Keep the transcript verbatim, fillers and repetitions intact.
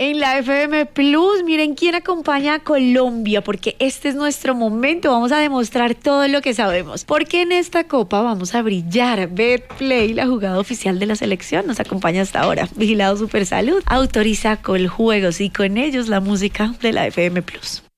En la F M Plus, miren quién acompaña a Colombia, porque este es nuestro momento. Vamos a demostrar todo lo que sabemos, porque en esta copa vamos a brillar. Betplay, la jugada oficial de la selección, nos acompaña hasta ahora. Vigilado Supersalud autoriza Coljuegos y con ellos la música de la F M Plus.